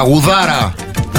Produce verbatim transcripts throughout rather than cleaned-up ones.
Αγουδάρα.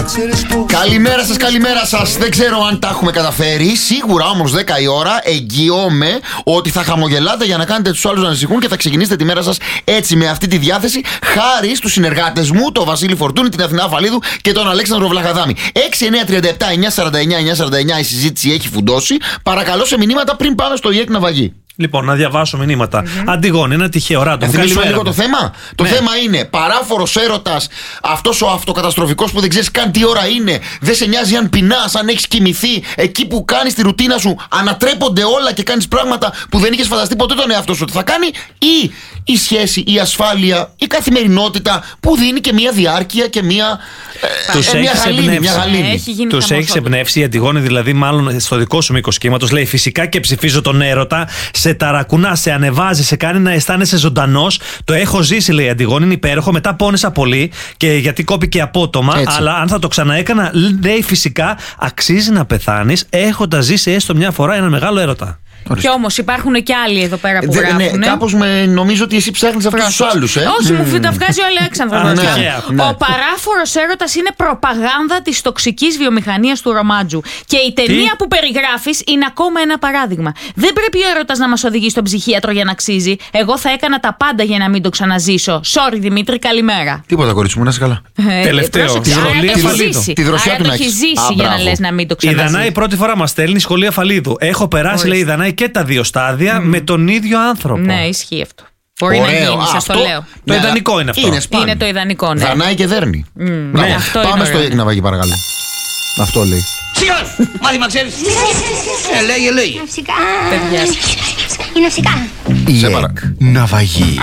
Καλημέρα σας, καλημέρα σας. Δεν ξέρω αν τα έχουμε καταφέρει. Σίγουρα όμως δέκα η ώρα εγγυώμαι ότι θα χαμογελάτε για να κάνετε τους άλλους να ανησυχούν και θα ξεκινήσετε τη μέρα σας έτσι με αυτή τη διάθεση. Χάρη στους συνεργάτες μου, τον Βασίλη Φορτούνη, την Αθηνά Φαλίδου και τον Αλέξανδρο Βλαχαδάμη. έξι εννιά τριάντα επτά εννιά σαράντα εννιά εννιά σαράντα εννιά η συζήτηση έχει φουντώσει. Παρακαλώ σε μηνύματα πριν πάμε στο ΙΕΚ Ναυαγή. Λοιπόν, να διαβάσω μηνύματα. Mm-hmm. Αντιγόνη, ένα τυχαίο ράντο. Θα θυμίσουμε λίγο το θέμα. Το ναι. θέμα είναι παράφορος έρωτας, αυτός ο αυτοκαταστροφικός που δεν ξέρεις καν τι ώρα είναι, δεν σε νοιάζει αν πεινάς, αν έχεις κοιμηθεί, εκεί που κάνεις τη ρουτίνα σου, ανατρέπονται όλα και κάνεις πράγματα που δεν είχες φανταστεί ποτέ τον εαυτό σου ότι θα κάνει, ή η σχέση, η ασφάλεια, η καθημερινότητα που δίνει και μια διάρκεια και μια. Τους ε, μια γαλήνη. Μια γαλήνη. Τους έχεις εμπνεύσει, η Αντιγόνη δηλαδή, μάλλον στο δικό σου μήκος κύματος, λέει φυσικά και ψηφίζω τον έρωτα. Σε ταρακουνά, σε ανεβάζει, σε κάνει να αισθάνεσαι ζωντανός. Το έχω ζήσει, λέει η Αντιγόνη, είναι υπέροχο. Μετά πόνεσα πολύ και γιατί κόπηκε απότομα. Έτσι. Αλλά αν θα το ξαναέκανα, λέει φυσικά αξίζει να πεθάνεις έχοντας ζήσει έστω μια φορά ένα μεγάλο έρωτα. Κι όμως υπάρχουν και άλλοι εδώ πέρα που Δε, γράφουν. Ναι, κάπως με, νομίζω ότι εσύ ψάχνεις αυτούς τους άλλους. Ε? Όχι, μου τα βγάζει ο Αλέξανδρος. ναι, ναι. Ο παράφορος έρωτας είναι προπαγάνδα της τοξικής βιομηχανίας του ρομάτζου. Και η ταινία Τι? που περιγράφεις είναι ακόμα ένα παράδειγμα. Δεν πρέπει ο έρωτας να μας οδηγεί στον ψυχίατρο για να αξίζει. Εγώ θα έκανα τα πάντα για να μην το ξαναζήσω. Sorry Δημήτρη, καλημέρα. Τίποτα, κορίτσι μου, να είσαι καλά. Ε, Τελευταίο. Τη δροσιά του να έχει ζήσει για να λες να μην το ξαναζήσει. Η Δανάη πρώτη φορά μας στέλνει σχολεία Φαλίδου. Έχω περάσει, λέει η Δανάη, και τα δύο στάδια mm. με τον ίδιο άνθρωπο. Ναι, ισχύει αυτό. Μπορεί Ωραίο. να γίνει, σας το λέω. Το ιδανικό είναι αυτό. Είναι, είναι το ιδανικό, ναι. Δανάη και δέρνει. Mm, ναι, αυτό Πάμε στο ΙΕΚ Ναυαγή, παρακαλώ. Αυτό λέει. Σιγάς! Μάθημα ξέρεις. Ε, λέγε, λέγε. Ναυσικά. Είναι ναυσικά. ΙΕΚ Ναυαγή.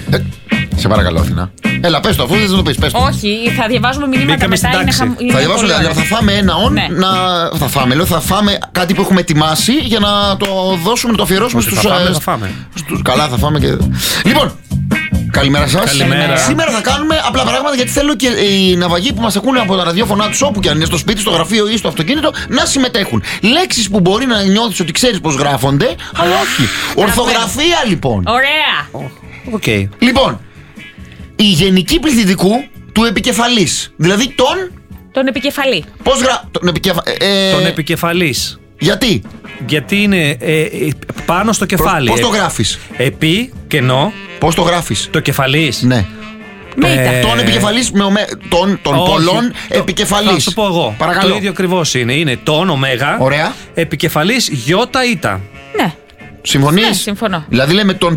Σε παρακαλώ, Αθηνά. Έλα, πες το, αφού δεν το πεις, πες το. Όχι, θα διαβάζουμε μηνύματα Μπήκαμε μετά. Είναι χαμ... είναι θα διαβάσουμε, δηλαδή, θα φάμε ένα on. Ναι. Να... Θα φάμε, λέω, θα φάμε κάτι που έχουμε ετοιμάσει για να το δώσουμε, να το αφιερώσουμε στους. Θα φάμε, θα φάμε. Στους... Καλά, θα φάμε και. Λοιπόν, καλημέρα σας. Καλημέρα. Σήμερα θα κάνουμε απλά πράγματα γιατί θέλω και οι ναυαγοί που μας ακούνε από τα ραδιόφωνά τους, όπου και αν είναι στο σπίτι, στο γραφείο ή στο αυτοκίνητο, να συμμετέχουν. Λέξεις που μπορεί να νιώθεις ότι ξέρεις πώς γράφονται, αλλά όχι. Ορθογραφία λοιπόν. Ωραία. Okay. Λοιπόν, η γενική πληθυντικού του επικεφαλής. Δηλαδή τον. Τον επικεφαλή. Πώς γρα... Τον, επικεφα... ε... τον επικεφαλής. Γιατί? Γιατί είναι ε, ε, πάνω στο κεφάλι. Πώς το γράφεις? Επί, κενό. Πώς το γράφεις? Το κεφαλής. Ναι. Ε... Τον επικεφαλής με ομέ... Τον, τον πολλών επικεφαλής. Θα σου πω εγώ. Παρακαλώ. Το ίδιο ακριβώς είναι. Είναι τον ωμέγα. Ωραία. Επικεφαλής γιώτα ήτα. Ναι. Συμφωνείς? Ναι, συμφωνώ. Δηλαδή λέμε τον